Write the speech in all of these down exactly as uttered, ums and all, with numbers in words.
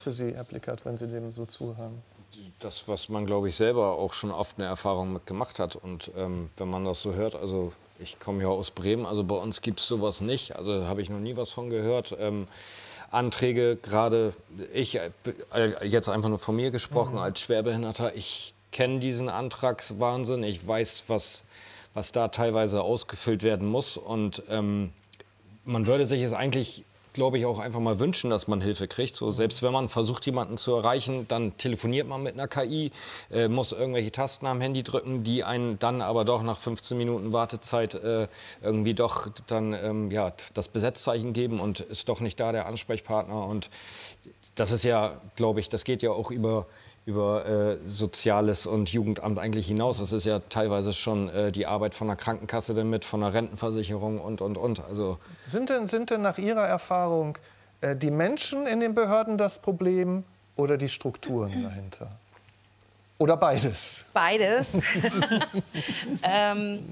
für Sie, Herr Blickert, wenn Sie dem so zuhören? Das, was man, glaube ich, selber auch schon oft eine Erfahrung mit gemacht hat. Und ähm, wenn man das so hört, also ich komme ja aus Bremen, also bei uns gibt es sowas nicht. Also habe ich noch nie was von gehört. Ähm, Anträge, gerade ich, äh, jetzt einfach nur von mir gesprochen, mhm. als Schwerbehinderter, ich kenne diesen Antragswahnsinn. Ich weiß, was, was da teilweise ausgefüllt werden muss. Und ähm, man würde sich es eigentlich, glaube ich, auch einfach mal wünschen, dass man Hilfe kriegt. So, selbst wenn man versucht, jemanden zu erreichen, dann telefoniert man mit einer K I, äh, muss irgendwelche Tasten am Handy drücken, die einen dann aber doch nach fünfzehn Minuten Wartezeit äh, irgendwie doch dann ähm, ja, das Besetzzeichen geben und ist doch nicht da der Ansprechpartner. Und das ist ja, glaube ich, das geht ja auch über über äh, Soziales und Jugendamt eigentlich hinaus. Das ist ja teilweise schon äh, die Arbeit von der Krankenkasse damit, von der Rentenversicherung und, und, und. Also sind, denn, sind denn nach Ihrer Erfahrung äh, die Menschen in den Behörden das Problem oder die Strukturen dahinter? Oder beides? Beides. ähm,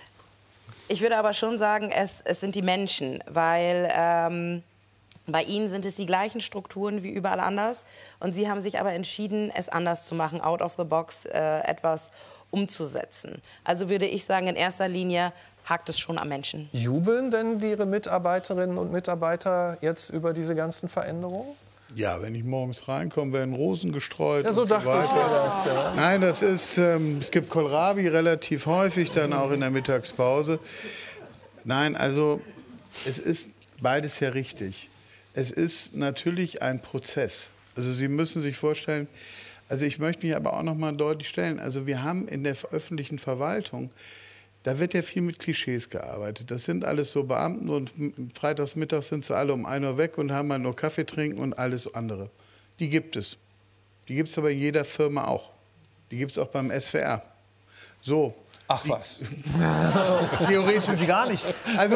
ich würde aber schon sagen, es, es sind die Menschen, weil ähm, bei Ihnen sind es die gleichen Strukturen wie überall anders. Und Sie haben sich aber entschieden, es anders zu machen, out of the box, äh, etwas umzusetzen. Also würde ich sagen, in erster Linie hakt es schon am Menschen. Jubeln denn Ihre Mitarbeiterinnen und Mitarbeiter jetzt über diese ganzen Veränderungen? Ja, wenn ich morgens reinkomme, werden Rosen gestreut. Ja, so dachte ich mir das. Ja. Nein, das ist, ähm, es gibt Kohlrabi relativ häufig, dann auch in der Mittagspause. Nein, also es ist beides ja richtig. Es ist natürlich ein Prozess. Also Sie müssen sich vorstellen, also ich möchte mich aber auch noch mal deutlich stellen, also wir haben in der öffentlichen Verwaltung, da wird ja viel mit Klischees gearbeitet. Das sind alles so Beamten und freitags mittags sind sie alle um ein Uhr weg und haben mal nur Kaffee trinken und alles andere. Die gibt es. Die gibt es aber in jeder Firma auch. Die gibt es auch beim S V R. So. Ach was. Theoretisch sind sie gar nicht. Also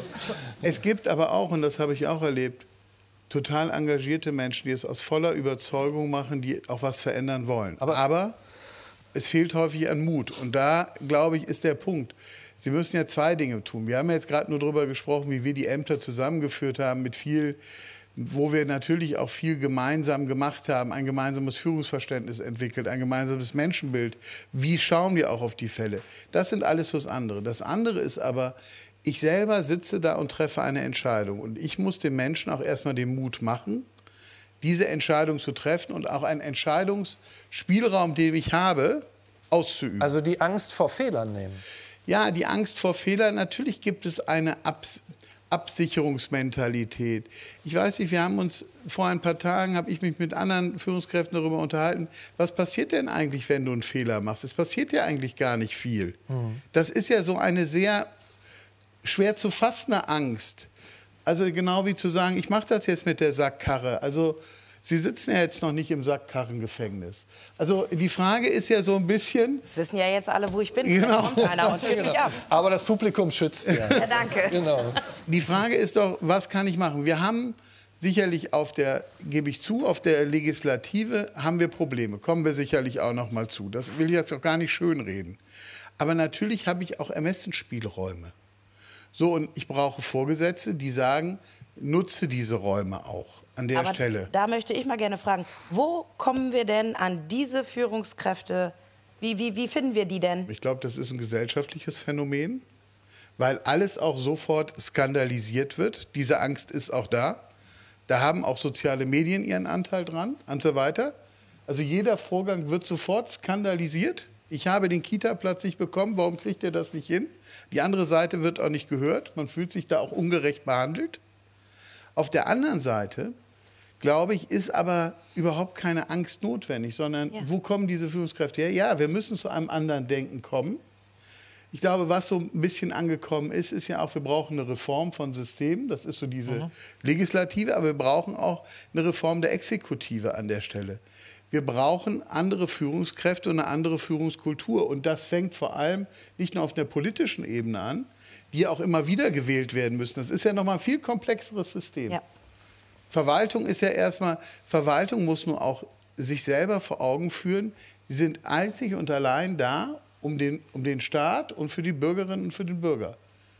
es gibt aber auch, und das habe ich auch erlebt, total engagierte Menschen, die es aus voller Überzeugung machen, die auch was verändern wollen. Aber, aber es fehlt häufig an Mut. Und da, glaube ich, ist der Punkt. Sie müssen ja zwei Dinge tun. Wir haben jetzt gerade nur darüber gesprochen, wie wir die Ämter zusammengeführt haben, mit viel, wo wir natürlich auch viel gemeinsam gemacht haben, ein gemeinsames Führungsverständnis entwickelt, ein gemeinsames Menschenbild. Wie schauen wir auch auf die Fälle? Das sind alles das andere. Das andere ist aber, ich selber sitze da und treffe eine Entscheidung. Und ich muss den Menschen auch erstmal den Mut machen, diese Entscheidung zu treffen und auch einen Entscheidungsspielraum, den ich habe, auszuüben. Also die Angst vor Fehlern nehmen? Ja, die Angst vor Fehlern. Natürlich gibt es eine Abs Absicherungsmentalität. Ich weiß nicht, wir haben uns vor ein paar Tagen, habe ich mich mit anderen Führungskräften darüber unterhalten, was passiert denn eigentlich, wenn du einen Fehler machst? Es passiert ja eigentlich gar nicht viel. Mhm. Das ist ja so eine sehr schwer zu fassende Angst. Also genau wie zu sagen, ich mache das jetzt mit der Sackkarre. Also Sie sitzen ja jetzt noch nicht im Sackkarrengefängnis. Also die Frage ist ja so ein bisschen... Das wissen ja jetzt alle, wo ich bin. Genau. Kommt einer und führt mich ab. Aber das Publikum schützt ja. Ja, danke. Genau. Die Frage ist doch, was kann ich machen? Wir haben sicherlich auf der, gebe ich zu, auf der Legislative haben wir Probleme. Kommen wir sicherlich auch noch mal zu. Das will ich jetzt auch gar nicht schönreden. Aber natürlich habe ich auch Ermessensspielräume. So, und ich brauche Vorgesetzte, die sagen, nutze diese Räume auch an der Aber Stelle. Da möchte ich mal gerne fragen, wo kommen wir denn an diese Führungskräfte? Wie, wie, wie finden wir die denn? Ich glaube, das ist ein gesellschaftliches Phänomen, weil alles auch sofort skandalisiert wird. Diese Angst ist auch da. Da haben auch soziale Medien ihren Anteil dran und so weiter. Also jeder Vorgang wird sofort skandalisiert. Ich habe den Kita-Platz nicht bekommen, warum kriegt ihr das nicht hin? Die andere Seite wird auch nicht gehört. Man fühlt sich da auch ungerecht behandelt. Auf der anderen Seite, glaube ich, ist aber überhaupt keine Angst notwendig, sondern ja. Wo kommen diese Führungskräfte her? Ja, wir müssen zu einem anderen Denken kommen. Ich glaube, was so ein bisschen angekommen ist, ist ja auch, wir brauchen eine Reform von Systemen. Das ist so diese mhm. Legislative, aber wir brauchen auch eine Reform der Exekutive an der Stelle. Wir brauchen andere Führungskräfte und eine andere Führungskultur. Und das fängt vor allem nicht nur auf der politischen Ebene an, die auch immer wieder gewählt werden müssen. Das ist ja noch mal ein viel komplexeres System. Ja. Verwaltung ist ja erstmal, Verwaltung muss nur auch sich selber vor Augen führen, sie sind einzig und allein da, um den, um den Staat und für die Bürgerinnen und für den Bürger.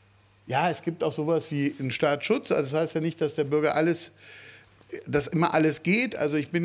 Ja, es gibt auch sowas wie einen Staatsschutz. Also das heißt ja nicht, dass der Bürger alles, dass immer alles geht. Also ich bin